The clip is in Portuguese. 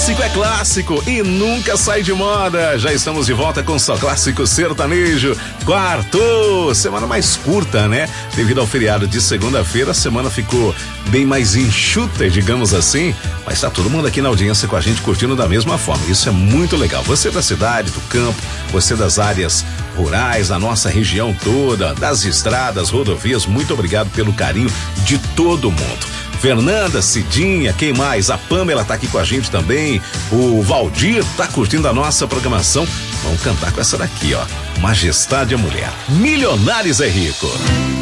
Clássico é clássico e nunca sai de moda. Já estamos de volta com Só Clássico Sertanejo. Quarto, semana mais curta, né? Devido ao feriado de segunda-feira, a semana ficou bem mais enxuta, digamos assim. Mas tá todo mundo aqui na audiência com a gente curtindo da mesma forma. Isso é muito legal. Você da cidade, do campo, você das áreas rurais, da nossa região toda, das estradas, rodovias, muito obrigado pelo carinho de todo mundo. Fernanda, Cidinha, quem mais? A Pamela tá aqui com a gente também. O Valdir tá curtindo a nossa programação. Vamos cantar com essa daqui, ó. Majestade é Mulher. Milionários é Rico.